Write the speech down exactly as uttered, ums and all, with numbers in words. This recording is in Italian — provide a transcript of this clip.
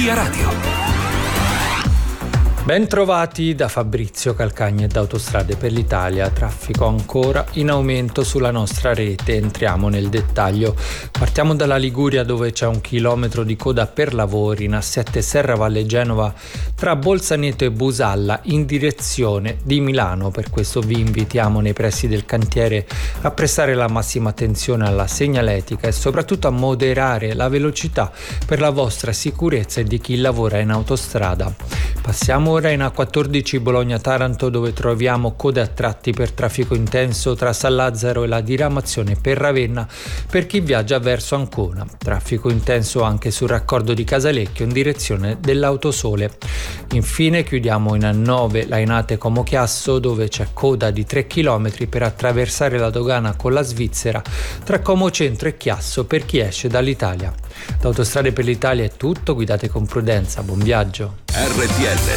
Via Radio. Ben trovati da Fabrizio Calcagni e da Autostrade per l'Italia. Traffico ancora in aumento sulla nostra rete. Entriamo nel dettaglio. Partiamo dalla Liguria, dove c'è un chilometro di coda per lavori in A sette Serravalle Genova tra Bolzaneto e Busalla in direzione di Milano. Per questo vi invitiamo nei pressi del cantiere a prestare la massima attenzione alla segnaletica e soprattutto a moderare la velocità per la vostra sicurezza e di chi lavora in autostrada. Passiamo ora in A quattordici Bologna-Taranto, dove troviamo code a tratti per traffico intenso tra San Lazzaro e la diramazione per Ravenna per chi viaggia verso Ancona. Traffico intenso anche sul raccordo di Casalecchio in direzione dell'Autosole. Infine chiudiamo in A nove Lainate Como Chiasso, dove c'è coda di tre chilometri per attraversare la dogana con la Svizzera tra Como Centro e Chiasso per chi esce dall'Italia. Da Autostrade per l'Italia è tutto, guidate con prudenza, buon viaggio. R T L